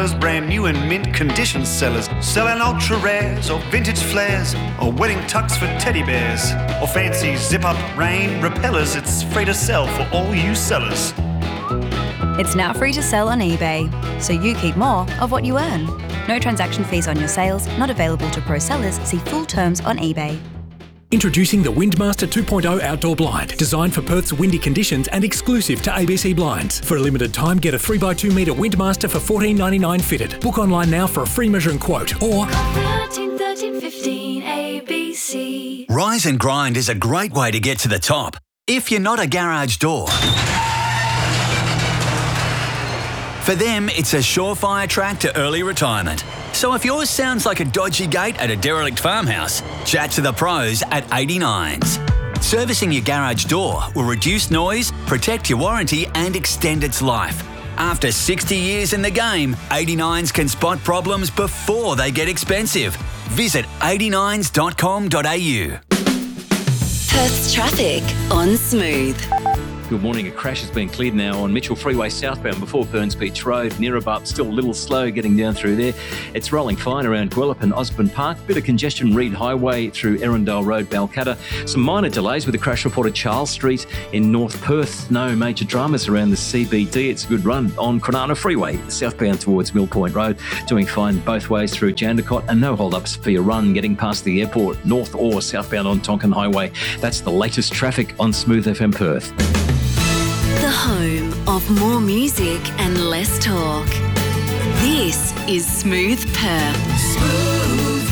bestsellers, brand new and mint condition sellers, selling ultra rares or vintage flares, or wedding tux for teddy bears, or fancy zip-up rain repellers. It's free to sell for all you sellers. It's now free to sell on eBay, so you keep more of what you earn. No transaction fees on your sales, not available to pro sellers. See full terms on eBay. Introducing the Windmaster 2.0 outdoor blind, designed for Perth's windy conditions and exclusive to ABC Blinds. For a limited time, get a 3x2 metre Windmaster for $14.99 fitted. Book online now for a free measuring quote or 13 13 15 ABC. Rise and Grind is a great way to get to the top. If you're not a garage door, for them, it's a surefire track to early retirement. So if yours sounds like a dodgy gate at a derelict farmhouse, chat to the pros at 89s. Servicing your garage door will reduce noise, protect your warranty and extend its life. After 60 years in the game, 89s can spot problems before they get expensive. Visit 89s.com.au. Perth's traffic on Smooth. Good morning. A crash has been cleared now on Mitchell Freeway southbound before Burns Beach Road. Neerabup still a little slow getting down through there. It's rolling fine around Guelph and Osborne Park. Bit of congestion Reed Highway through Erindale Road, Balcatta. Some minor delays with a crash report at Charles Street in North Perth. No major dramas around the CBD. It's a good run on Cronulla Freeway southbound towards Mill Point Road. Doing fine both ways through Jandakot and no hold-ups for your run getting past the airport north or southbound on Tonkin Highway. That's the latest traffic on Smooth FM Perth. The home of more music and less talk. This is Smooth Perth. Smooth.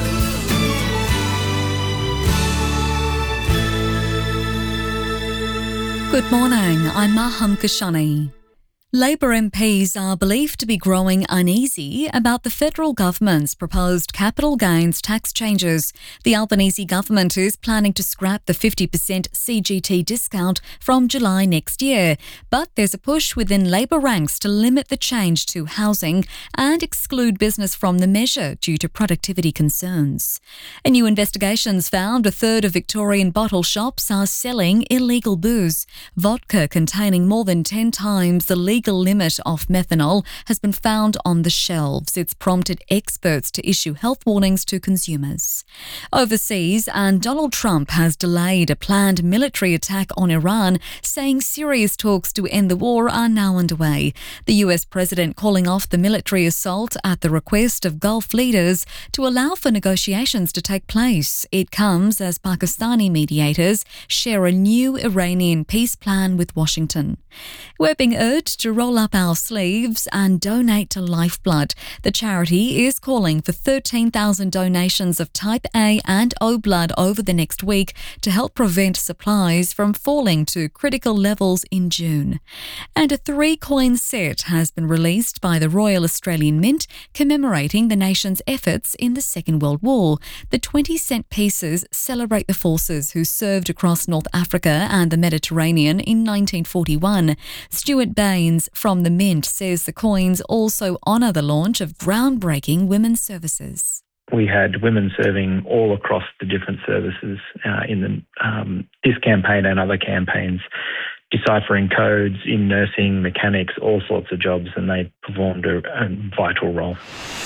Good morning, I'm Maham Kashani. Labor MPs are believed to be growing uneasy about the federal government's proposed capital gains tax changes. The Albanese government is planning to scrap the 50% CGT discount from July next year, but there's a push within Labor ranks to limit the change to housing and exclude business from the measure due to productivity concerns. A new investigation's found a third of Victorian bottle shops are selling illegal booze. Vodka containing more than 10 times the legal limit of methanol has been found on the shelves. It's prompted experts to issue health warnings to consumers. Overseas, and Donald Trump has delayed a planned military attack on Iran, saying serious talks to end the war are now underway. The US president calling off the military assault at the request of Gulf leaders to allow for negotiations to take place. It comes as Pakistani mediators share a new Iranian peace plan with Washington. We're being urged to roll up our sleeves and donate to Lifeblood. The charity is calling for 13,000 donations of type A and O blood over the next week to help prevent supplies from falling to critical levels in June. And a 3-coin set has been released by the Royal Australian Mint commemorating the nation's efforts in the Second World War. The 20-cent pieces celebrate the forces who served across North Africa and the Mediterranean in 1941. Stuart Baines from the Mint says the coins also honour the launch of groundbreaking women's services. We had women serving all across the different services in this campaign and other campaigns, deciphering codes in nursing, mechanics, all sorts of jobs, and they performed a vital role.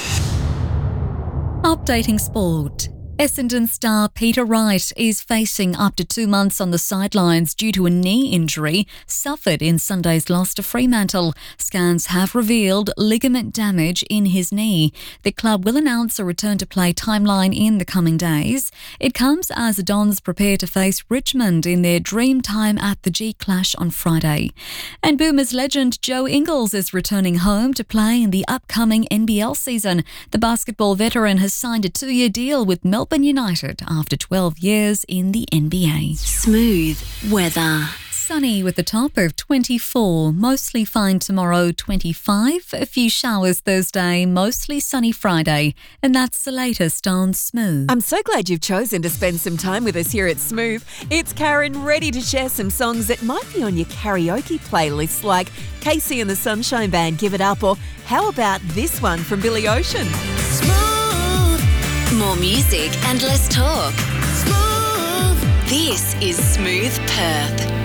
Updating sport. Essendon star Peter Wright is facing up to 2 months on the sidelines due to a knee injury suffered in Sunday's loss to Fremantle. Scans have revealed ligament damage in his knee. The club will announce a return to play timeline in the coming days. It comes as the Dons prepare to face Richmond in their dream time at the G-Clash on Friday. And Boomers legend Joe Ingles is returning home to play in the upcoming NBL season. The basketball veteran has signed a 2-year deal with Melbourne United after 12 years in the NBA. Smooth weather. Sunny with a top of 24, mostly fine tomorrow, 25, a few showers Thursday, mostly sunny Friday. And that's the latest on Smooth. I'm so glad you've chosen to spend some time with us here at Smooth. It's Karen, ready to share some songs that might be on your karaoke playlists, like Casey and the Sunshine Band, Give It Up, or how about this one from Billy Ocean? Smooth. More music and less talk. Smooth. This is Smooth Perth.